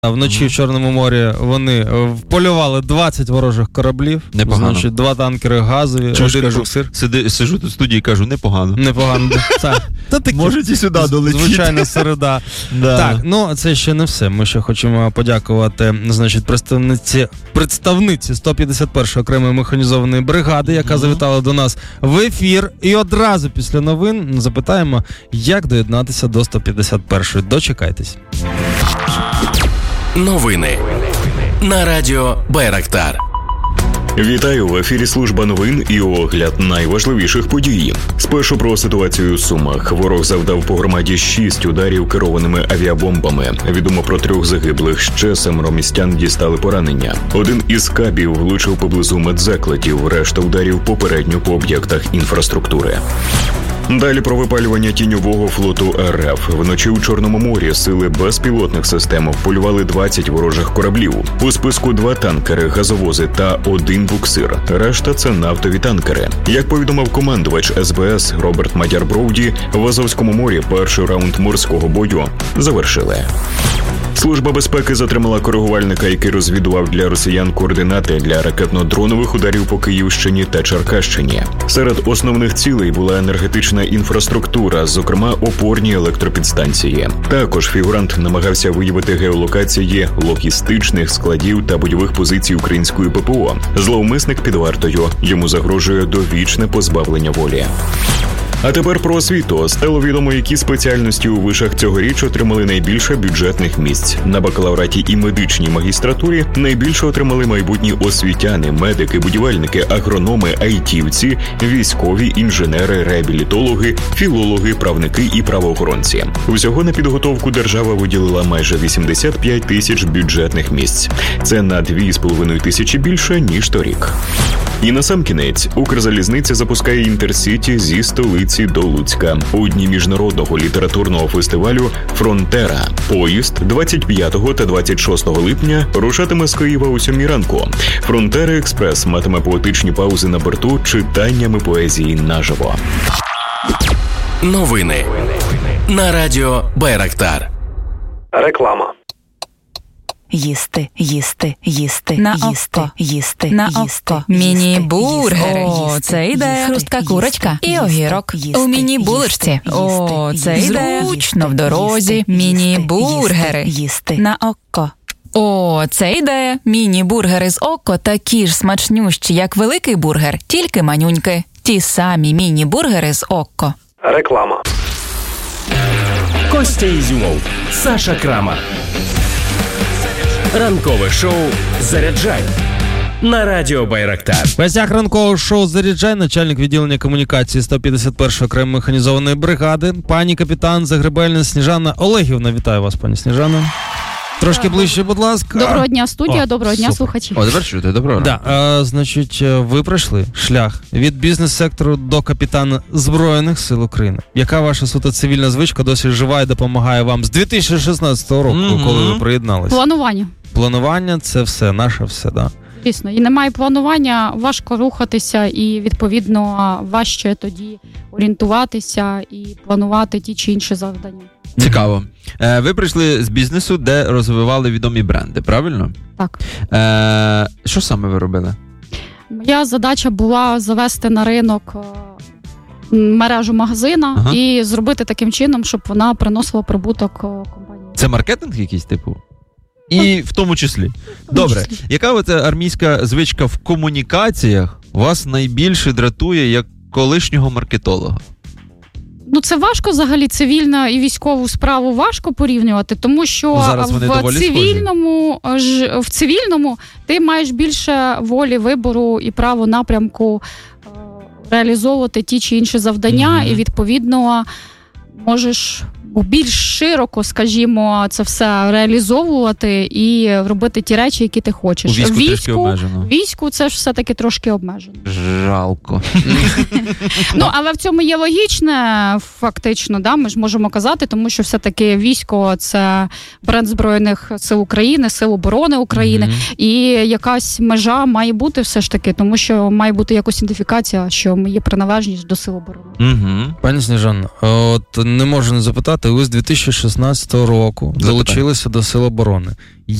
Вночі в Чорному морі вони вполювали 20 ворожих кораблів. Непогано. Значить, 2 танкери газові, один буксир. Сижу тут в студії і кажу, непогано. Непогано. Можуть і сюди долетіти. Звичайна середа. Да. Так, ну це ще не все. Ми ще хочемо подякувати, значить, представниці 151-ї окремої механізованої бригади, яка завітала до нас в ефір. І одразу після новин запитаємо, як доєднатися до 151-ї. Дочекайтесь. Новини на радіо Байрактар. Вітаю, в ефірі служба новин і огляд найважливіших подій. Спершу про ситуацію у Сумах. Ворог завдав по громаді 6 ударів керованими авіабомбами. Відомо про 3 загиблих, ще 7 містян дістали поранення. Один із кабів влучив поблизу медзакладів, решта ударів попередньо по об'єктах інфраструктури. Далі про випалювання тіньового флоту РФ. Вночі у Чорному морі сили безпілотних систем вполювали 20 ворожих кораблів. У списку 2 танкери, газовози та 1 буксир. Решта – це нафтові танкери. Як повідомив командувач СБС Роберт Мадяр-Броуді, в Азовському морі перший раунд морського бою завершили. Служба безпеки затримала коригувальника, який розвідував для росіян координати для ракетно-дронових ударів по Київщині та Черкащині. Серед основних цілей була енергетична інфраструктура, зокрема опорні електропідстанції. Також фігурант намагався виявити геолокації логістичних складів та бойових позицій української ППО. Зловмисник під вартою. Йому загрожує довічне позбавлення волі. А тепер про освіту. Стало відомо, які спеціальності у вишах цьогоріч отримали найбільше бюджетних місць. На бакалавраті і медичній магістратурі найбільше отримали майбутні освітяни, медики, будівельники, агрономи, айтівці, військові, інженери, реабілітологи, філологи, правники і правоохоронці. Усього на підготовку держава виділила майже 85 тисяч бюджетних місць. Це на 2,5 тисячі більше, ніж торік. І насамкінець, Укрзалізниця запускає інтерсіті зі столиці до Луцька. У дні міжнародного літературного фестивалю «Фронтера». Поїзд 25 та 26 липня рушатиме з Києва о 7 ранку. «Фронтера Експрес» матиме поетичні паузи на борту читаннями поезії наживо. Новини на радіо Байрактар. Реклама. Їсти, їсти, їсти, на їсти, око. їсти, На їсти, око. Міні-бургери. їсти, О, це ідея. Хрустка курочка і огірок. їсти, У міні-булочці. О, це ідея. Зручно в дорозі. Міні-бургери. Їсти. На око. О, це ідея. Міні-бургери з око такі ж смачнющі, як великий бургер, тільки манюньки. Ті самі міні-бургери з око. Реклама. Костя Ізюмов, Саша Крама. Ранкове шоу «Заряджай» на радіо Байрактар. В гостях ранкового шоу «Заряджай» начальник відділення комунікації 151-ї окремої механізованої бригади, пані капітан Загребельна Сніжана Олегівна. Вітаю вас, пані Сніжана. Трошки ближче, будь ласка. Доброго дня, студія, доброго дня, супер. слухачі. О, тепер чути, доброго ранку. Значить, ви пройшли шлях від бізнес-сектору до капітана Збройних сил України. Яка ваша суто цивільна звичка досі жива і допомагає вам з 2016 року, коли ви приєдналися? Планування – це все, наше все, да? Звісно, і немає планування, важко рухатися і, відповідно, важче тоді орієнтуватися і планувати ті чи інші завдання. Цікаво. Ви прийшли з бізнесу, де розвивали відомі бренди, правильно? Так. Що саме ви робили? Моя задача була завести на ринок мережу магазина і зробити таким чином, щоб вона приносила прибуток компанії. Це маркетинг якийсь типу? І в тому числі. Добре. Яка оця армійська звичка в комунікаціях вас найбільше дратує як колишнього маркетолога? Ну, це важко взагалі, цивільну і військову справу важко порівнювати, тому що в цивільному ти маєш більше волі вибору і право напрямку реалізовувати ті чи інші завдання, і, відповідно, можеш більш широко, скажімо, це все реалізовувати і робити ті речі, які ти хочеш. У війську це ж все-таки трошки обмежено. Жалко. Ну, але в цьому є логічне, фактично, да, ми ж можемо казати, тому що все-таки військо – це бренд Збройних сил України, Сил оборони України, і якась межа має бути все ж таки, тому що має бути якась ідентифікація, що є приналежність до Сил оборони. Пані Сніжано, от не можу не запитати, сказати, ви з 2016 року долучилися до Сил оборони.